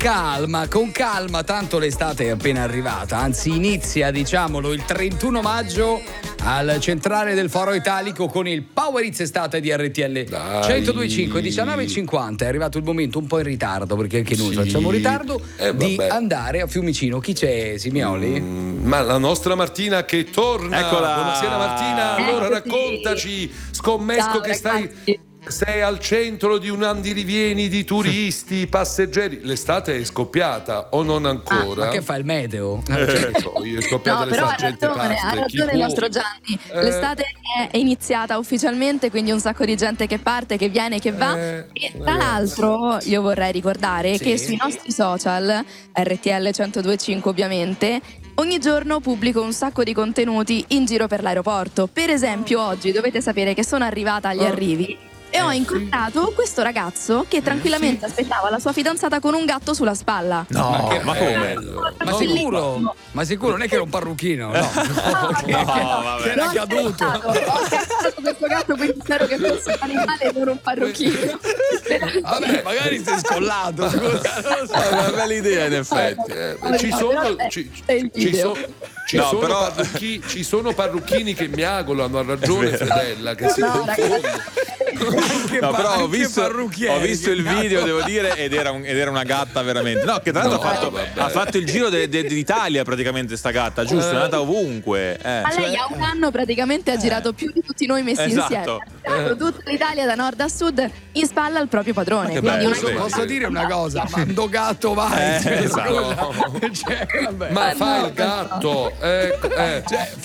con calma, tanto l'estate è appena arrivata, anzi inizia, diciamolo, il 31 maggio al centrale del Foro Italico con il Power Hits estate di RTL 102.5, 19.50. È arrivato il momento, un po' in ritardo perché anche noi facciamo ritardo, di andare a Fiumicino. Chi c'è, Simioli? Ma la nostra Martina che torna. Eccola. Buonasera Martina, allora raccontaci. Scommesso Ciao, che ragazzi. sei al centro di un andirivieni di turisti, passeggeri. L'estate è scoppiata o non ancora? Ma che fa il meteo? È scoppiata Però ha l'estate. ragione il nostro Gianni. L'estate è iniziata ufficialmente, quindi un sacco di gente che parte, che viene, che va. E tra l'altro io vorrei ricordare che sui nostri social, RTL 102.5 ovviamente, ogni giorno pubblico un sacco di contenuti in giro per l'aeroporto. Per esempio oggi dovete sapere che sono arrivata agli arrivi e ho incontrato questo ragazzo che tranquillamente aspettava la sua fidanzata con un gatto sulla spalla. No, ma come? Ma sicuro? Ma sicuro non è che era un parrucchino? No, vabbè. Era caduto. Ho scattato questo gatto, quindi spero che fosse un animale e non un parrucchino. Vabbè, magari sei scollato, scusa. È una bella idea, in effetti. Ci sono parrucchini che miagolano, ha ragione Fedella, che si confondono. No, però ho visto il video, devo dire, ed era una gatta veramente. No, che tra l'altro ha fatto il giro d'Italia praticamente sta gatta, giusto? È andata ovunque. Ma lei ha un anno praticamente ha girato più di tutti noi messi insieme. Ha girato tutta l'Italia da nord a sud in spalla al proprio padrone. Posso dire una cosa? Mando gatto, vai. Esatto. Cioè, vabbè. Ma fa il gatto.